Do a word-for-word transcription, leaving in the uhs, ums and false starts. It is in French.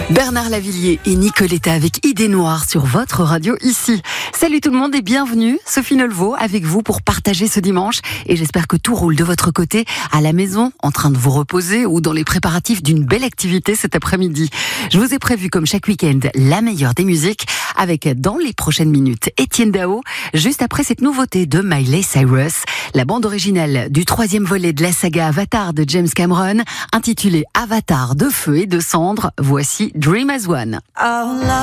Bernard Lavilliers et Nicoletta avec Idée Noire sur votre radio ici. Salut tout le monde et bienvenue. Sophie Nelvaux avec vous pour partager ce dimanche. Et j'espère que tout roule de votre côté, à la maison, en train de vous reposer ou dans les préparatifs d'une belle activité cet après-midi. Je vous ai prévu comme chaque week-end la meilleure des musiques avec dans les prochaines minutes Étienne Dao, juste après cette nouveauté de Miley Cyrus, la bande originale du troisième volet de la saga Avatar de James Cameron, intitulée Avatar de feu et de cendre. Voici Dream as One.